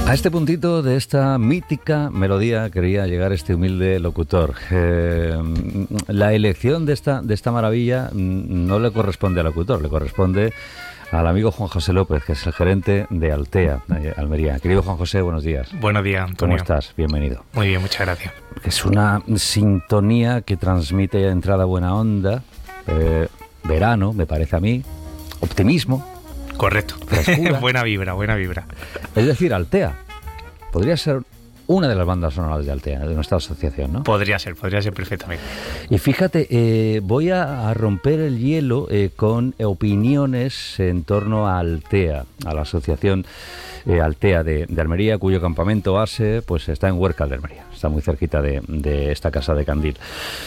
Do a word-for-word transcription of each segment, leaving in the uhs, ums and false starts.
A este puntito de esta mítica melodía quería llegar este humilde locutor. Eh, la elección de esta, de esta maravilla no le corresponde al locutor, le corresponde al amigo Juan José López, que es el gerente de Altea, de Almería. Querido Juan José, buenos días. Buenos días, Antonio. ¿Cómo estás? Bienvenido. Muy bien, muchas gracias. Es una sintonía que transmite de entrada buena onda, eh, verano, me parece a mí, optimismo. Correcto. Buena vibra, buena vibra. Es decir, Altea podría ser una de las bandas sonoras de Altea, de nuestra asociación, ¿no? Podría ser, podría ser perfectamente. Y fíjate, eh, voy a, a romper el hielo eh, con opiniones en torno a Altea, a la asociación eh, Altea de, de Almería, cuyo campamento base pues está en Huércal de Almería, está muy cerquita de, de esta casa de Candil.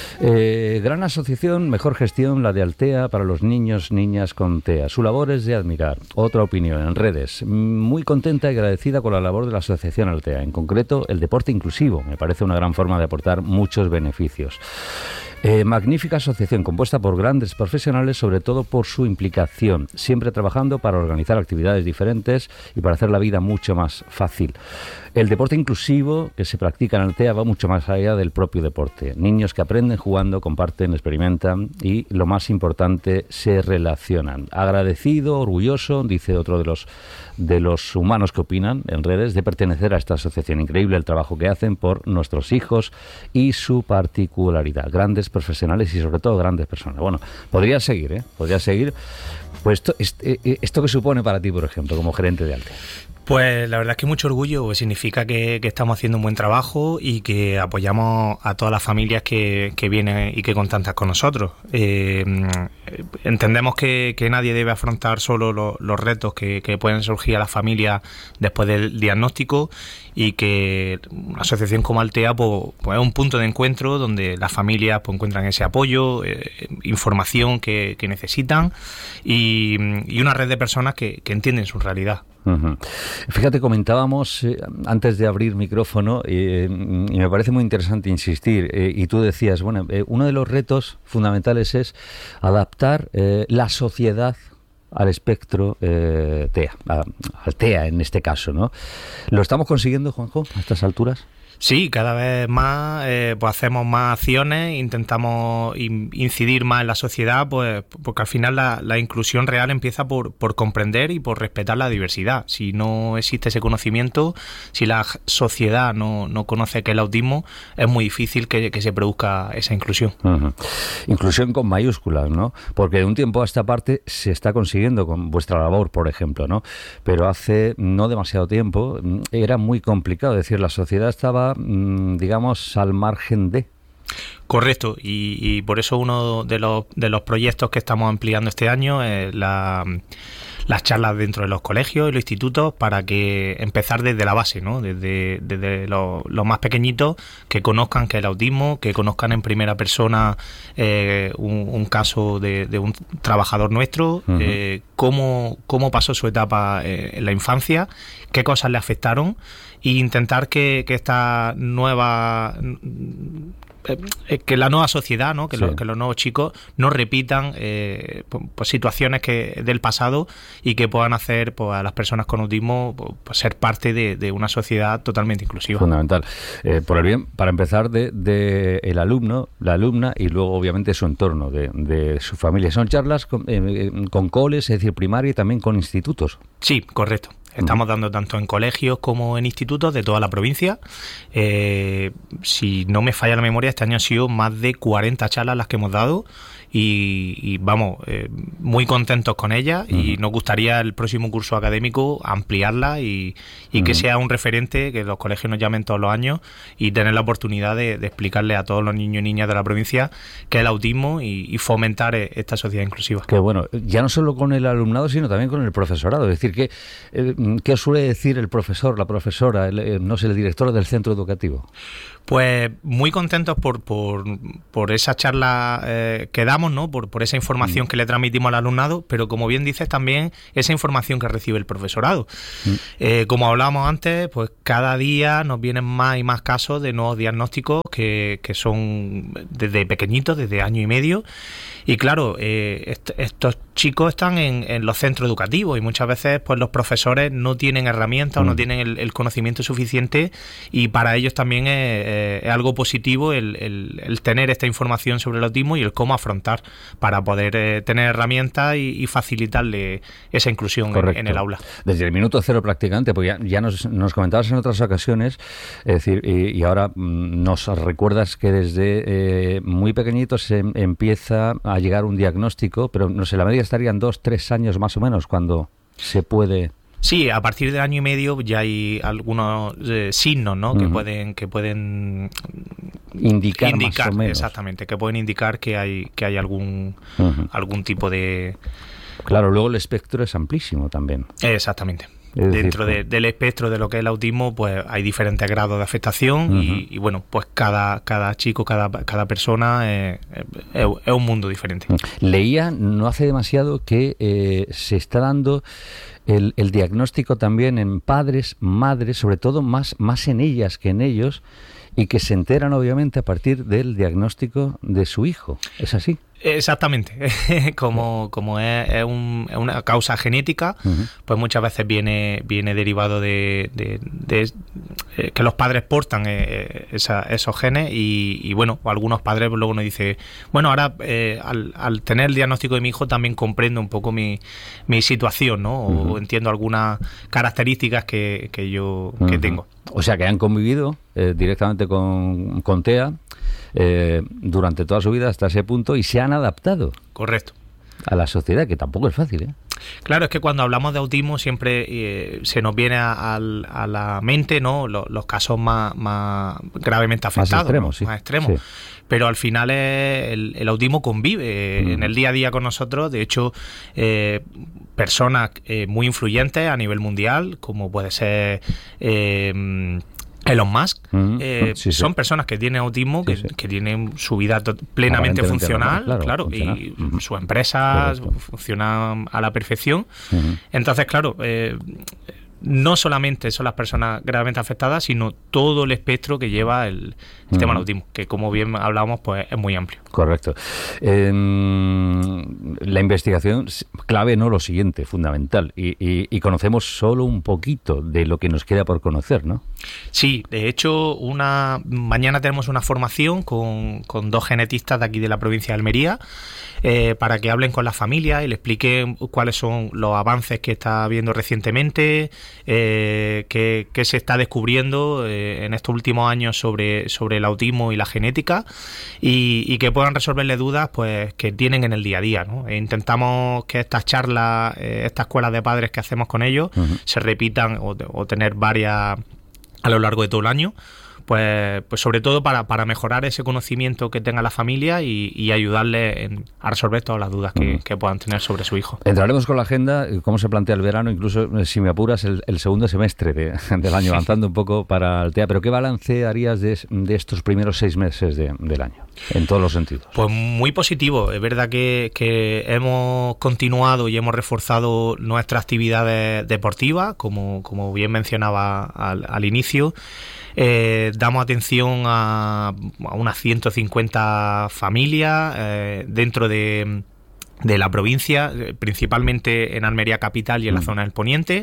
Eh, gran asociación, mejor gestión, la de Altea para los niños, niñas con TEA. Su labor es de admirar. Otra opinión en redes. Muy contenta y agradecida con la labor de la asociación Altea, en concreto el deporte inclusivo. Me parece una gran forma de aportar muchos beneficios. Eh, magnífica asociación compuesta por grandes profesionales, sobre todo por su implicación, siempre trabajando para organizar actividades diferentes y para hacer la vida mucho más fácil. El deporte inclusivo que se practica en Altea va mucho más allá del propio deporte. Niños que aprenden jugando, comparten, experimentan y, lo más importante, se relacionan. Agradecido, orgulloso, dice otro de los, de los humanos que opinan en redes, de pertenecer a esta asociación. Increíble el trabajo que hacen por nuestros hijos y su particularidad. Grandes profesionales y sobre todo grandes personas. Bueno, podría seguir, ¿eh? Podría seguir. Pues esto, esto que supone para ti, por ejemplo, como gerente de Altea. Pues la verdad es que mucho orgullo, pues significa que, que estamos haciendo un buen trabajo y que apoyamos a todas las familias que, que vienen y que contactan con nosotros. Eh, entendemos que, que nadie debe afrontar solo lo, los retos que, que pueden surgir a las familias después del diagnóstico, y que una asociación como Altea pues, pues es un punto de encuentro donde las familias pues, encuentran ese apoyo, eh, información que, que necesitan y, y una red de personas que, que entienden su realidad. Uh-huh. Fíjate, comentábamos eh, antes de abrir micrófono eh, y me parece muy interesante insistir, eh, y tú decías, bueno, eh, uno de los retos fundamentales es adaptar eh, la sociedad al espectro eh, TEA, a, al TEA en este caso, ¿no? ¿Lo estamos consiguiendo, Juanjo, a estas alturas? Sí, cada vez más eh, pues hacemos más acciones, intentamos in, incidir más en la sociedad, pues porque al final la, la inclusión real empieza por, por comprender y por respetar la diversidad. Si no existe ese conocimiento, si la sociedad no, no conoce qué es el autismo, es muy difícil que, que se produzca esa inclusión. Uh-huh. Inclusión con mayúsculas, ¿no? Porque de un tiempo a esta parte se está consiguiendo con vuestra labor, por ejemplo, ¿no? Pero hace no demasiado tiempo era muy complicado, es decir, la sociedad estaba, digamos, al margen de... Correcto, y, y por eso uno de los, de los proyectos que estamos ampliando este año es la, las charlas dentro de los colegios y los institutos, para que empezar desde la base, ¿no? Desde, desde los, los más pequeñitos, que conozcan qué es el autismo, que conozcan en primera persona eh, un, un caso de, de un trabajador nuestro, uh-huh. eh, cómo, cómo pasó su etapa eh, en la infancia, qué cosas le afectaron, e intentar que, que esta nueva... que la nueva sociedad, ¿no? que, sí. los, que los nuevos chicos no repitan eh, pues, situaciones que del pasado, y que puedan hacer pues, a las personas con autismo pues, ser parte de, de una sociedad totalmente inclusiva. Fundamental. Eh, por el bien, para empezar, de, de el alumno, la alumna, y luego obviamente su entorno, de, de su familia. Son charlas con, eh, con coles, es decir, primaria, y también con institutos. Sí, correcto. Estamos dando tanto en colegios como en institutos de toda la provincia. Eh, si no me falla la memoria, este año han sido más de cuarenta charlas las que hemos dado, y, y vamos, eh, muy contentos con ellas, uh-huh. y nos gustaría el próximo curso académico ampliarla y, y uh-huh. que sea un referente, que los colegios nos llamen todos los años, y tener la oportunidad de, de explicarle a todos los niños y niñas de la provincia qué es el autismo, y, y fomentar esta sociedad inclusiva. Que bueno, ya no solo con el alumnado, sino también con el profesorado. Es decir, que eh, ¿qué os suele decir el profesor, la profesora, el, eh, no sé, el director del centro educativo? Pues muy contentos por, por, por esa charla eh, que damos, ¿no? Por, por esa información mm. que le transmitimos al alumnado, pero como bien dices, también esa información que recibe el profesorado. Mm. Eh, como hablábamos antes, pues cada día nos vienen más y más casos de nuevos diagnósticos que, que son desde pequeñitos, desde año y medio. Y claro, eh, est- estos chicos están en, en los centros educativos y muchas veces pues los profesores no tienen herramientas mm. o no tienen el, el conocimiento suficiente, y para ellos también es, es algo positivo el, el, el tener esta información sobre el autismo y el cómo afrontar para poder eh, tener herramientas y, y facilitarle esa inclusión en, en el aula. Desde el minuto cero prácticamente, porque ya, ya nos, nos comentabas en otras ocasiones, es decir, y, y ahora mm, nos recuerdas que desde eh, muy pequeñitos se empieza a llegar un diagnóstico, pero no sé, la media estarían dos, tres años más o menos cuando se puede... Sí, a partir del año y medio ya hay algunos eh, signos, ¿no? Uh-huh. que pueden que pueden indicar, indicar más o menos. Exactamente, que pueden indicar que hay que hay algún uh-huh. algún tipo de... Claro, luego el espectro es amplísimo también. Exactamente. Es Dentro decir, de, del espectro de lo que es el autismo, pues hay diferentes grados de afectación uh-huh. y, y bueno, pues cada cada chico, cada cada persona es, es, es un mundo diferente. Leía no hace demasiado que eh, se está dando el, el diagnóstico también en padres, madres, sobre todo más, más en ellas que en ellos, y que se enteran obviamente a partir del diagnóstico de su hijo. ¿Es así? Exactamente, como, como es, es, un, es una causa genética, uh-huh. pues muchas veces viene viene derivado de, de, de, de que los padres portan eh, esa, esos genes y, y bueno, algunos padres luego nos dicen, bueno, ahora eh, al, al tener el diagnóstico de mi hijo también comprendo un poco mi, mi situación, ¿no? O uh-huh. entiendo algunas características que, que yo uh-huh. que tengo. O sea, que han convivido eh, directamente con, con TEA eh, durante toda su vida hasta ese punto y se han adaptado. Correcto. A la sociedad, que tampoco es fácil, ¿eh? Claro, es que cuando hablamos de autismo siempre eh, se nos viene a, a, a la mente, ¿no? Los, los casos más, más gravemente afectados, más extremos, ¿no? sí. Más extremos. Sí. Pero al final es, el, el autismo convive mm. en el día a día con nosotros. De hecho, eh, personas eh, muy influyentes a nivel mundial, como puede ser eh, Elon Musk, mm, eh, sí, sí. son personas que tienen autismo, que, sí, sí. que tienen su vida plenamente funcional, claro, claro funcional. y uh-huh. sus empresas Correcto. funcionan a la perfección. Uh-huh. Entonces, claro, eh, no solamente son las personas gravemente afectadas, sino todo el espectro que lleva el, el uh-huh. tema del autismo, que como bien hablábamos, pues es muy amplio. Correcto. Eh, la investigación clave, no lo siguiente, fundamental, y, y, y conocemos solo un poquito de lo que nos queda por conocer, ¿no? Sí, de hecho, una mañana tenemos una formación con, con dos genetistas de aquí de la provincia de Almería, eh, para que hablen con la familia y le expliquen cuáles son los avances que está habiendo recientemente, eh, qué, qué se está descubriendo eh, en estos últimos años sobre, sobre el autismo y la genética, y, y que puedan resolverle dudas pues que tienen en el día a día, ¿no? E intentamos que estas charlas, eh, estas escuelas de padres que hacemos con ellos, uh-huh. se repitan o, o tener varias a lo largo de todo el año, pues, pues sobre todo para, para mejorar ese conocimiento que tenga la familia y, y ayudarle en, a resolver todas las dudas que, uh-huh. que puedan tener sobre su hijo. Entraremos con la agenda, cómo se plantea el verano, incluso si me apuras el, el segundo semestre de, del año, avanzando un poco para el TEA, pero ¿qué balance harías de, de estos primeros seis meses de, del año, en todos los sentidos? Pues muy positivo, es verdad que, que hemos continuado y hemos reforzado nuestras actividades deportivas, como, como bien mencionaba al, al inicio. Eh, damos atención a, a unas ciento cincuenta familias eh, dentro de, de la provincia, principalmente en Almería capital y en la zona del Poniente.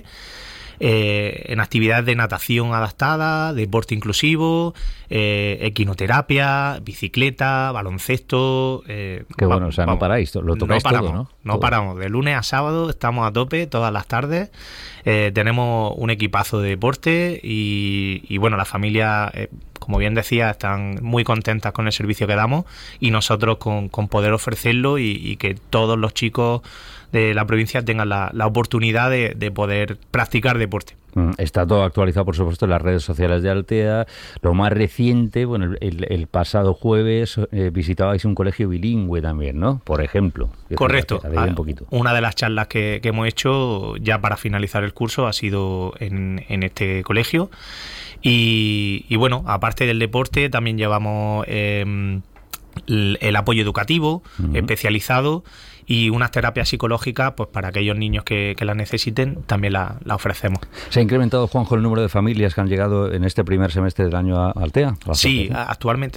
Eh, en actividades de natación adaptada, deporte inclusivo, eh, equinoterapia, bicicleta, baloncesto. Eh, Qué bueno, va, o sea, vamos, no paráis, lo tocáis no paramos, todo, ¿no? No todo. paramos, de lunes a sábado estamos a tope todas las tardes. Eh, tenemos un equipazo de deporte y, y bueno, la familia, eh, como bien decía, están muy contentas con el servicio que damos y nosotros con, con poder ofrecerlo y, y que todos los chicos de la provincia tengan la, la oportunidad de, de poder practicar deporte. Está todo actualizado, por supuesto, en las redes sociales de Altea. Lo más reciente, bueno, el, el pasado jueves eh, visitabais un colegio bilingüe también, ¿no? Por ejemplo. Correcto. A ver, un poquito. Una de las charlas que, que hemos hecho ya para finalizar el curso ha sido en, en este colegio. Y, y bueno, aparte del deporte, también llevamos eh, el, el apoyo educativo uh-huh. especializado y unas terapias psicológicas, pues para aquellos niños que, que las necesiten, también la, la ofrecemos. ¿Se ha incrementado, Juanjo, el número de familias que han llegado en este primer semestre del año a Altea? Sí, actualmente